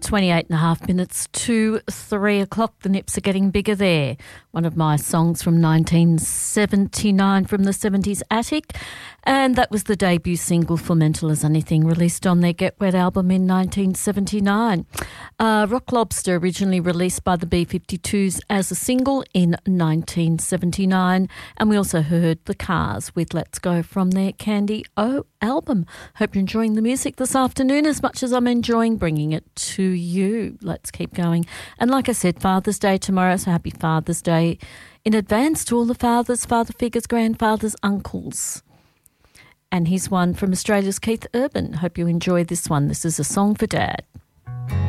28 and a half minutes to 3 o'clock. The nips are getting bigger there. One of my songs from 1979 from the 70s Attic. And that was the debut single for Mental as Anything, released on their Get Wet album in 1979. Rock Lobster, originally released by the B-52s as a single in 1979. And we also heard The Cars with Let's Go from their Candy O album. Hope you're enjoying the music this afternoon as much as I'm enjoying bringing it to you. Let's keep going. And like I said, Father's Day tomorrow, so happy Father's Day in advance to all the fathers, father figures, grandfathers, uncles. And here's one from Australia's Keith Urban. Hope you enjoy this one. This is A Song for Dad.